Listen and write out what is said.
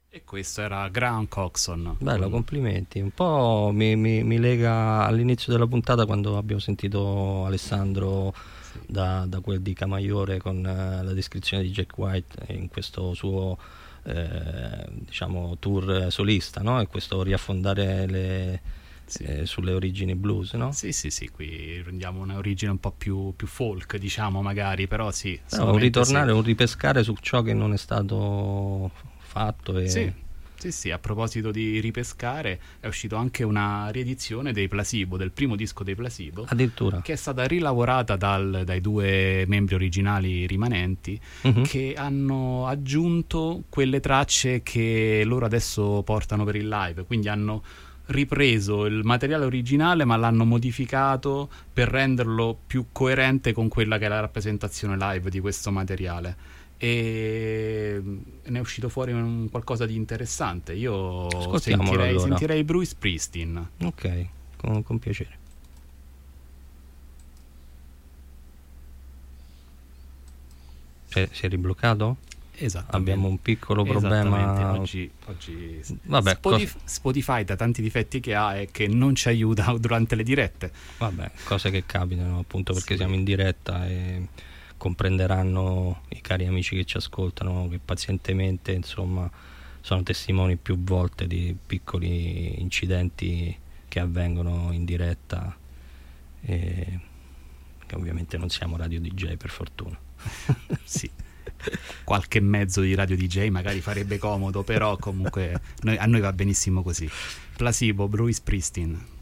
E questo era Graham Coxon. Bello, complimenti. Un po' mi lega all'inizio della puntata, quando abbiamo sentito Alessandro da quel di Camaiore con la descrizione di Jack White in questo suo diciamo tour solista, no? E questo riaffondare sulle origini blues, no? Sì, qui rendiamo un'origine un po' più folk, diciamo, magari, però sì. Però un ritornare, un ripescare su ciò che non è stato fatto. Sì, a proposito di ripescare, è uscito anche una riedizione dei Placebo, del primo disco dei Placebo, addirittura, che è stata rilavorata dai due membri originali rimanenti, che hanno aggiunto quelle tracce che loro adesso portano per il live, quindi hanno ripreso il materiale originale ma l'hanno modificato per renderlo più coerente con quella che è la rappresentazione live di questo materiale, e ne è uscito fuori qualcosa di interessante. Io sentirei Bruce Springsteen. Ok, con piacere. Si è ribloccato? Esattamente. Abbiamo un piccolo problema oggi vabbè, Spotify, da tanti difetti che ha, è che non ci aiuta durante le dirette. Vabbè, cose che capitano, appunto, perché siamo in diretta, e comprenderanno i cari amici che ci ascoltano che pazientemente, insomma, sono testimoni più volte di piccoli incidenti che avvengono in diretta, e che ovviamente non siamo radio DJ, per fortuna. Sì, qualche mezzo di radio DJ magari farebbe comodo, però comunque a noi va benissimo così. Placebo, Bruce Springsteen.